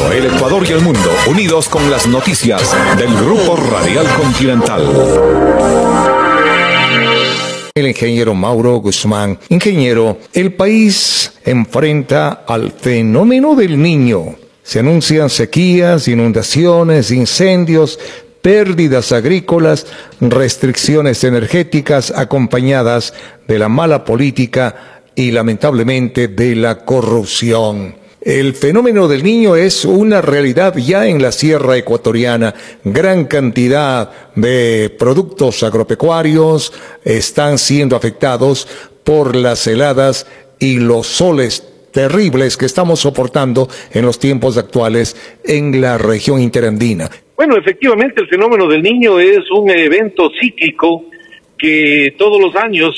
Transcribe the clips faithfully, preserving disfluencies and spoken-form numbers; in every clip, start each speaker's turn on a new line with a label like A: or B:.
A: el Ecuador y el mundo, unidos con las noticias del Grupo Radial Continental.
B: El ingeniero Mauro Guzmán. Ingeniero, el país enfrenta al fenómeno del Niño. Se anuncian sequías, inundaciones, incendios, pérdidas agrícolas, restricciones energéticas acompañadas de la mala política y lamentablemente de la corrupción. El fenómeno del Niño es una realidad ya en la sierra ecuatoriana. Gran cantidad de productos agropecuarios están siendo afectados por las heladas y los soles terribles que estamos soportando en los tiempos actuales en la región interandina.
C: Bueno, efectivamente el fenómeno del Niño es un evento cíclico que todos los años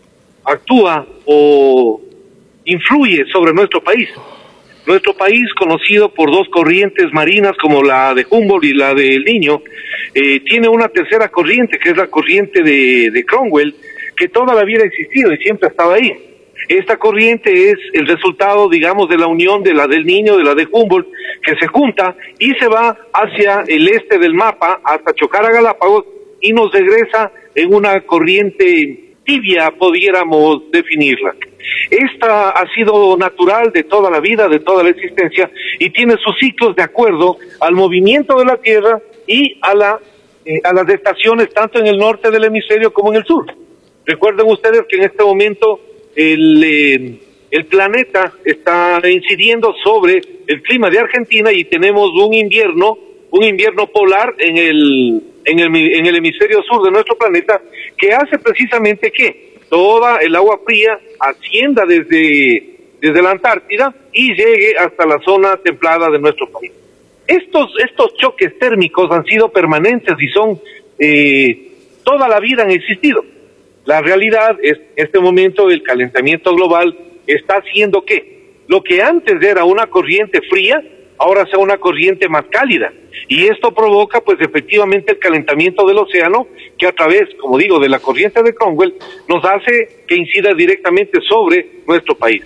C: actúa o influye sobre nuestro país. Nuestro país, conocido por dos corrientes marinas como la de Humboldt y la del Niño, eh, tiene una tercera corriente, que es la corriente de, de Cromwell, que toda la vida ha existido y siempre ha estado ahí. Esta corriente es el resultado, digamos, de la unión de la del Niño, de la de Humboldt, que se junta y se va hacia el este del mapa, hasta chocar a Galápagos, y nos regresa en una corriente tibia, pudiéramos definirla. Esta ha sido natural de toda la vida, de toda la existencia, y tiene sus ciclos de acuerdo al movimiento de la Tierra y a la eh, a las estaciones tanto en el norte del hemisferio como en el sur. Recuerden ustedes que en este momento el, eh, el planeta está incidiendo sobre el clima de Argentina y tenemos un invierno, un invierno polar en el en el en el hemisferio sur de nuestro planeta, que hace precisamente que toda el agua fría ascienda desde, desde la Antártida y llegue hasta la zona templada de nuestro país. Estos, estos choques térmicos han sido permanentes y son, eh, toda la vida han existido. La realidad es, en este momento, el calentamiento global está haciendo que lo que antes era una corriente fría, ahora sea una corriente más cálida. Y esto provoca, pues, efectivamente el calentamiento del océano, que a través, como digo, de la corriente de Cromwell, nos hace que incida directamente sobre nuestro país.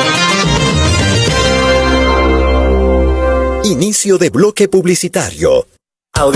D: Inicio de bloque publicitario.